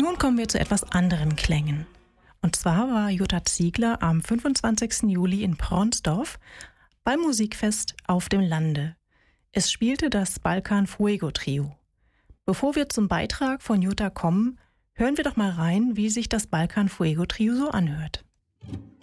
Nun kommen wir zu etwas anderen Klängen. Und zwar war Jutta Ziegler am 25. Juli in Pronsdorf beim Musikfest auf dem Lande. Es spielte das Balkan Fuego Trio. Bevor wir zum Beitrag von Jutta kommen, hören wir doch mal rein, wie sich das Balkan Fuego Trio so anhört.